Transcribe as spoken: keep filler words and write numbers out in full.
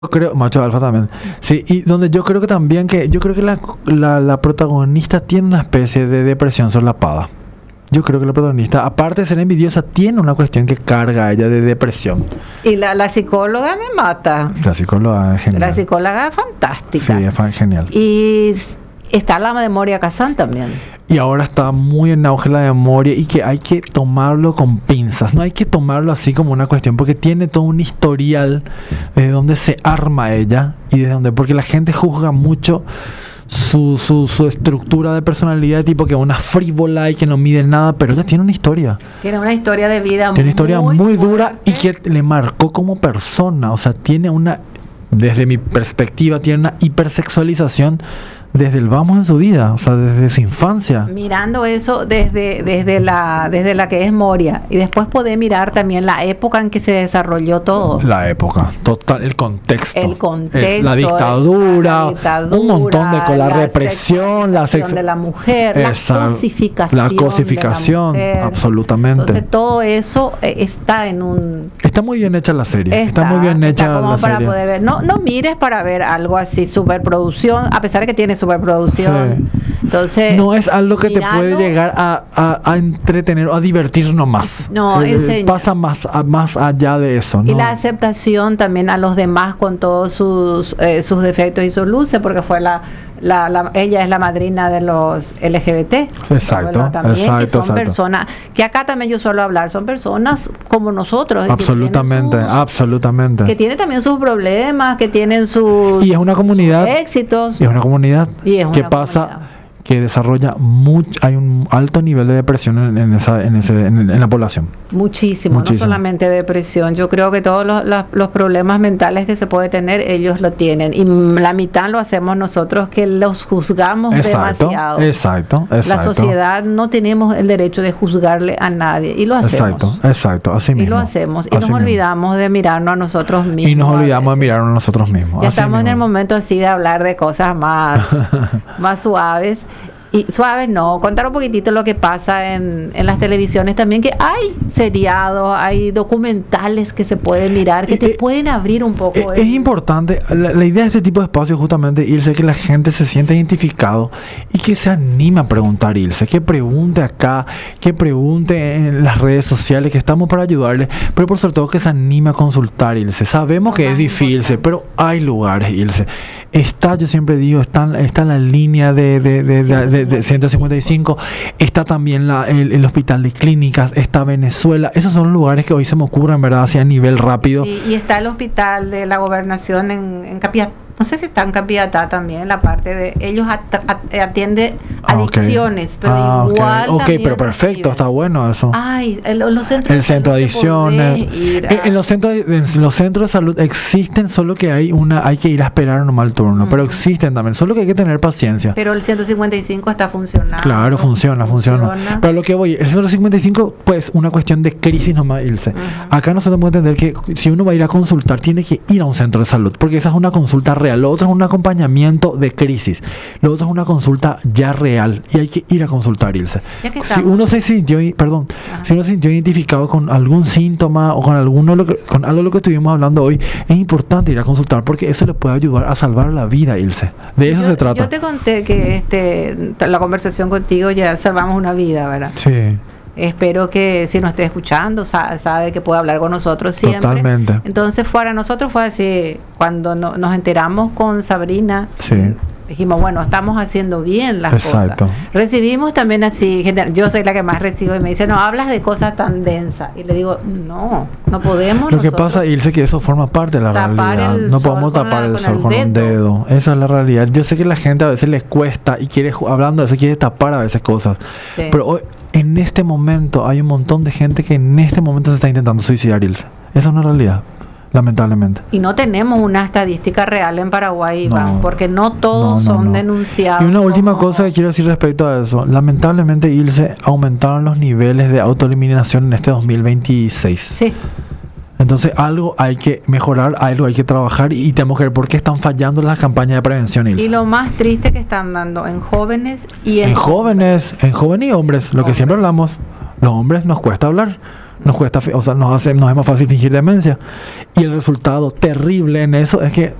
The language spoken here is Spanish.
creo, macho alfa también. Sí, y donde yo creo que también que, yo creo que la, la, la protagonista tiene una especie de depresión solapada. Yo creo que la protagonista, aparte de ser envidiosa, tiene una cuestión que carga a ella de depresión. Y la, la psicóloga me mata. La psicóloga es genial. La psicóloga es fantástica. Sí, es fa- genial. Y s- está la de Moria Kazan también. Y ahora está muy en auge la memoria y que hay que tomarlo con pinzas. No hay que tomarlo así como una cuestión porque tiene todo un historial desde donde se arma ella y desde donde, porque la gente juzga mucho su, su, su estructura de personalidad, tipo que es una frívola y que no mide nada, pero ella tiene una historia. Tiene una historia de vida Tiene una historia muy, muy dura y fuerte. que le marcó como persona. O sea, tiene una, desde mi perspectiva, tiene una hipersexualización desde el vamos en su vida, o sea, desde su infancia. Mirando eso desde, desde, la, desde la que es Moria. Y después poder mirar también la época en que se desarrolló todo. La época, total, el contexto. El contexto, Es la dictadura, la dictadura, un montón de cosas, la, la represión, la sexualización sex- de la mujer, Esa- la cosificación, la cosificación, de la mujer. absolutamente. Entonces todo eso eh, está en un... Está muy bien hecha la serie, está, muy bien está hecha como la para serie. poder ver. No, no mires para ver algo así, superproducción, a pesar de que tiene superproducción. Sí. Entonces, No es algo que te puede míralo. llegar a, a, a entretener o a divertir nomás. No, Eh, enseña. pasa más, a- más allá de eso, Y ¿no? la aceptación también a los demás con todos sus, eh, sus defectos y sus luces, porque fue la, la, la- ella es la madrina de los L G B T. Exacto, ¿verdad? También, exacto, que son exacto. personas, que acá también yo suelo hablar, son personas como nosotros. y que Absolutamente, tienen sus- absolutamente. que tienen también sus problemas, que tienen sus, Y es una comunidad, sus éxitos. y es una comunidad Y es que una pasa, comunidad. que desarrolla mucho, hay un alto nivel de depresión en, en esa, en, ese, en, en la población. Muchísimo, Muchísimo. no solamente depresión. Yo creo que todos los, los- los problemas mentales que se puede tener, ellos lo tienen. Y la mitad lo hacemos nosotros, que los juzgamos Exacto, demasiado. exacto, La exacto. sociedad no tenemos el derecho de juzgarle a nadie. Y lo hacemos. Exacto, exacto, así Y mismo. lo hacemos. Y así nos mismo. olvidamos de mirarnos a nosotros mismos. Y nos a olvidamos de veces. mirarnos a nosotros mismos. Ya así estamos en el mismo. momento así de hablar de cosas más, más suaves. Y suaves no, contar un poquitito lo que pasa en, en las televisiones también, que hay seriados, hay documentales que se pueden mirar, que Eh, te eh, pueden abrir un poco. Es, el- es importante, la, la idea de este tipo de espacios justamente irse que la gente se sienta identificado y que se anime a preguntar, irse, que pregunte acá, que pregunte en las redes sociales, que estamos para ayudarle, pero por sobre todo que se anime a consultar, irse. Sabemos Lo que es más difícil, importante. pero hay lugares, irse. Está, yo siempre digo, está, está la línea de, de, de, de- de- de ciento cincuenta y cinco, está también la, el, el hospital de clínicas, está Venezuela. Esos son lugares que hoy se me ocurren, ¿verdad? Así a nivel rápido. Sí, y está el hospital de la gobernación en, en Capiatá. No sé si está en Capiatá también, la parte de ellos at- at- atiende Ah, ok. adicciones, pero Ah, ok. igual Ok, también pero perfecto, reciben. está bueno eso. Ay, el- los centros El centro de salud que adicciones. podés ir En, a- en los centros, de- en los centros de salud existen, solo que hay una, hay que ir a esperar nomás el turno, pero Ujú. existen también, solo que hay que tener paciencia. Pero el ciento cincuenta y cinco está funcionando. Claro, funciona, funciona. Pero lo que voy, el ciento cincuenta y cinco, pues, una cuestión de crisis nomás, Ilse. Ujú. Acá nosotros podemos entender que si uno va a ir a consultar, tiene que ir a un centro de salud, porque esa es una consulta real. Lo otro es un acompañamiento de crisis. Lo otro es una consulta ya real y hay que ir a consultar, Ilse. Ya que Si estamos. uno se sintió, i- perdón, Ajá. si uno se sintió identificado con algún síntoma o con alguno lo que- con algo de lo que estuvimos hablando hoy, es importante ir a consultar porque eso le puede ayudar a salvar la vida, Ilse. De eso yo, se trata. Yo te conté que este la conversación contigo ya salvamos una vida, ¿verdad? Sí, Espero que si nos esté escuchando, sa- sabe que puede hablar con nosotros siempre. totalmente. Entonces, para nosotros fue así, cuando no- nos enteramos con Sabrina, Sí. dijimos, bueno, estamos haciendo bien las Exacto. cosas. Recibimos también así, gente, yo soy la que más recibo y me dice, no, hablas de cosas tan densas. Y le digo, no, no podemos Lo que nosotros pasa, Ilse, que eso forma parte de la tapar realidad. el No sol podemos con tapar la- el con sol el con un dedo. dedo. Esa es la realidad. Yo sé que la gente a veces les cuesta y quiere, ju- hablando de eso, quiere tapar a veces cosas. Sí. Pero hoy, en este momento, hay un montón de gente que en este momento se está intentando suicidar, Ilse. Esa es una realidad, lamentablemente. Y no tenemos una estadística real en Paraguay, Iván, No. porque no todos No, no, son no. denunciados. Y una última como- cosa que quiero decir respecto a eso. Lamentablemente, Ilse, aumentaron los niveles de autoeliminación en este dos mil veintiséis. Sí, Entonces, algo hay que mejorar, algo hay que trabajar y tenemos que ver por qué están fallando las campañas de prevención, Ilse. y lo más triste que están dando en jóvenes y en, En jóvenes, en jóvenes y hombres, lo que Hombres. siempre hablamos, los hombres nos cuesta hablar. Nos cuesta, o sea, nos hace, nos es más fácil fingir demencia. Y el resultado terrible en eso es que